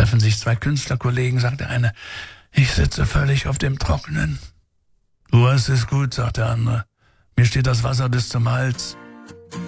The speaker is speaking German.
treffen sich zwei Künstlerkollegen, sagt der eine, ich sitze völlig auf dem Trockenen. Du hast es gut, sagt der andere. Mir steht das Wasser bis zum Hals.